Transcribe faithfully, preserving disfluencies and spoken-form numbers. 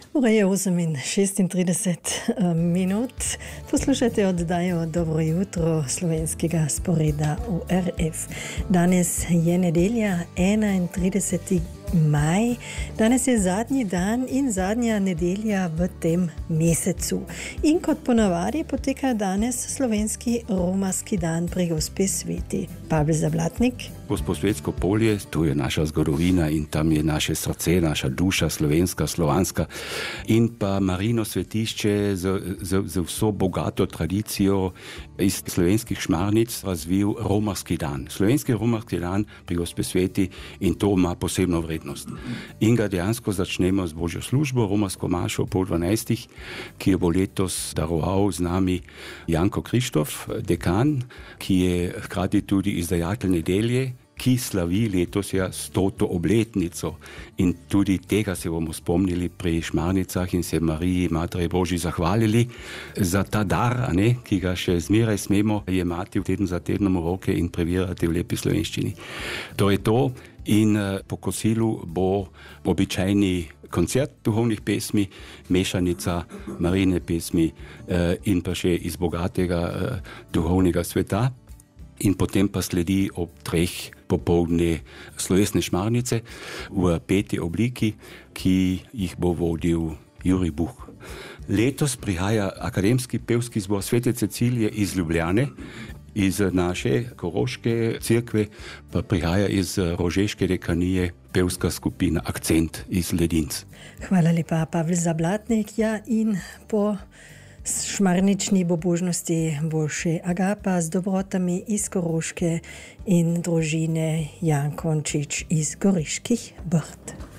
Ura je osem in šestintrideset minut. Poslušate oddajo Dobro jutro slovenskega sporeda v R F. Danes je nedelja, enaintrideseti maj. Danes je zadnji dan in zadnja nedelja v tem mesecu. In kot ponavadi poteka danes slovenski romarski dan pri Gospe Sveti. Pavel Zablatnik. Gosposvetsko polje, tu je naša zgodovina in tam je naše srce, naša duša, slovenska, slovanska. In pa Marino svetišče z, z, z vso bogato tradicijo iz slovenskih šmarnic razvil romarski dan. Slovenski romarski dan pri Gospe Sveti in to ima posebno vrednost. In ga dejansko začnemo z Božjo službo, romarsko mašo pol dvanajstih, ki jo bo letos daroval z nami Janko Krištof, dekan, ki je hkrati tudi izdajatelj nedelje, ki slavi letos ja stoto obletnico. In tudi tega se bomo spomnili pri šmarnicah in se Mariji, Materi Božji, zahvalili za ta dar, a ne, ki ga še zmeraj smemo jemati v teden za tednom v roke in previrati v lepi slovenščini. To je to. In po kosilu bo običajni koncert duhovnih pesmi, mešanica Marijine pesmi in pa še iz bogatega duhovnega sveta. In potem pa sledi ob treh popoldne slovesne šmarnice v peti obliki, ki jih bo vodil Jurij Buh. Letos prihaja akademski pevski zbor Svete Cecilije iz Ljubljane, iz naše koroške cerkve, pa prihaja iz rožeške dekanije pevska skupina Akcent iz Ledinc. Hvala lepa, Pavel Zablatnik. Ja, in po šmarnični bobožnosti bo še Agapa z dobrotami iz Koroške in družine Jankončič iz Goriških Brd.